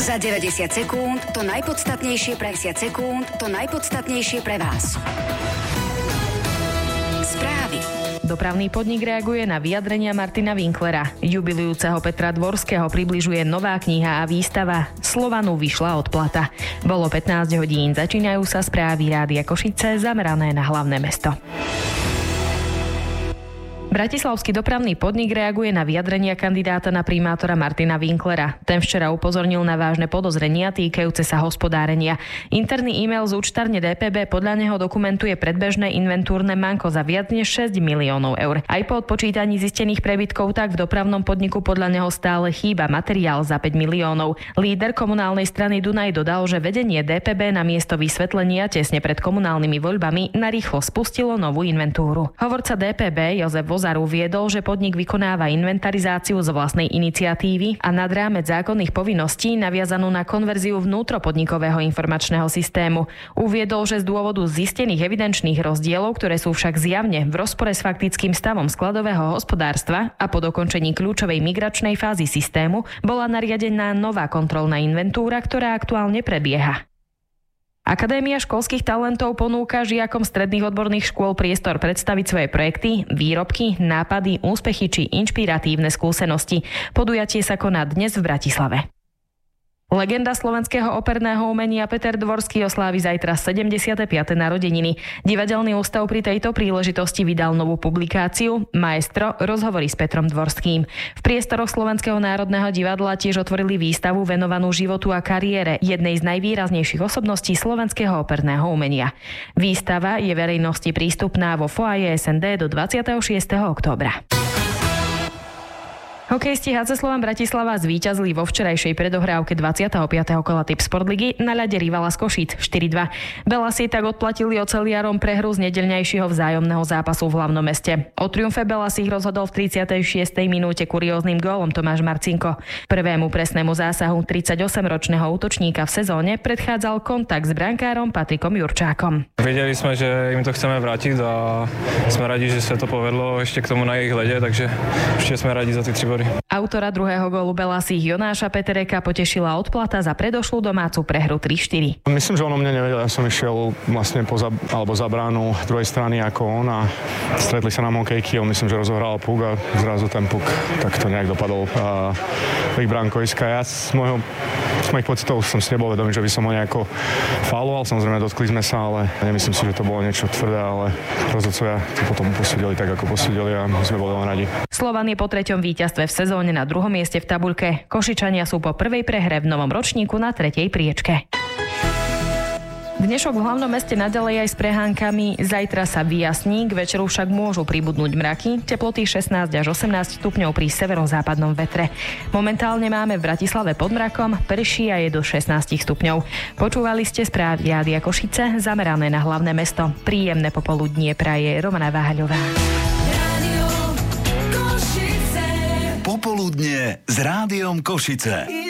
Za 90 sekúnd to najpodstatnejšie pre vás. Správy. Dopravný podnik reaguje na vyjadrenia Martina Winklera. Jubilujúceho Petra Dvorského približuje nová kniha a výstava. Slovanu vyšla odplata. Bolo 15 hodín, začínajú sa správy Rádia Košice zamerané na hlavné mesto. Bratislavský dopravný podnik reaguje na vyjadrenia kandidáta na primátora Martina Winklera. Ten včera upozornil na vážne podozrenia týkajúce sa hospodárenia. Interný e-mail z účtárne DPB podľa neho dokumentuje predbežné inventúrne manko za viac než 6 miliónov eur. Aj po odpočítaní zistených prebytkov tak v dopravnom podniku podľa neho stále chýba materiál za 5 miliónov. Líder komunálnej strany Dunaj dodal, že vedenie DPB na miesto vysvetlenia tesne pred komunálnymi voľbami narýchlo spustilo novú inventúru. Hovorca DPB Jozef Vozaru uviedol, že podnik vykonáva inventarizáciu z vlastnej iniciatívy a nad rámec zákonných povinností naviazanú na konverziu vnútropodnikového informačného systému. Uviedol, že z dôvodu zistených evidenčných rozdielov, ktoré sú však zjavne v rozpore s faktickým stavom skladového hospodárstva a po dokončení kľúčovej migračnej fázy systému, bola nariadená nová kontrolná inventúra, ktorá aktuálne prebieha. Akadémia školských talentov ponúka žiakom stredných odborných škôl priestor predstaviť svoje projekty, výrobky, nápady, úspechy či inšpiratívne skúsenosti. Podujatie sa koná dnes v Bratislave. Legenda slovenského operného umenia Peter Dvorský oslávi zajtra 75. narodeniny. Divadelný ústav pri tejto príležitosti vydal novú publikáciu Maestro, rozhovory s Petrom Dvorským. V priestoroch Slovenského národného divadla tiež otvorili výstavu venovanú životu a kariére jednej z najvýraznejších osobností slovenského operného umenia. Výstava je verejnosti prístupná vo foaje SND do 26. októbra. Hokejisti HC Slovan Bratislava zvíťazili vo včerajšej predohrávke 25. kola Tip Sport ligy na ľade rivala z Košíc 4-2. Belasi tak odplatili oceliarom prehru z nedeľňajšieho vzájomného zápasu v hlavnom meste. O triumfe Belasi ich rozhodol v 36. minúte kurióznym gólom Tomáš Marcinko. Prvému presnému zásahu 38-ročného útočníka v sezóne predchádzal kontakt s brankárom Patrikom Jurčákom. Vedeli sme, že im to chceme vrátiť a sme radi, že sa to povedlo ešte k tomu na ich lede, takže ešte sme radi za tie 3 body. Autora druhého gólu Belasích Jonáša Petereka potešila odplata za predošlú domácu prehru 3-4. Myslím, že on o mne nevedel, ja som išiel vlastne za bránu druhej strany ako on a stretli sa nám hokejky, on myslím, že rozohral puk a zrazu ten puk tak to nejak dopadol ich bránkoviska. Ja z mojich pocitov som si nebol vedomý, že by som ho nejako fauloval, samozrejme dotkli sme sa, ale nemyslím si, že to bolo niečo tvrdé, ale rozhodcovia to potom posúdili tak, ako posúdili a my sme boli len radi. Slovan je po 3. víťazstve v sezóne na 2. mieste v tabuľke. Košičania sú po prvej prehre v novom ročníku na 3. priečke. Dnešok v hlavnom meste naďalej aj s prehánkami, zajtra sa vyjasní, k večeru však môžu pribudnúť mraky, teploty 16 až 18 stupňov pri severozápadnom vetre. Momentálne máme v Bratislave pod mrakom, prší a je do 16 stupňov. Počúvali ste správy Rádia Košice, zamerané na hlavné mesto. Príjemné popoludnie praje Romana Váhaľová. Popoludnie s Rádiom Košice.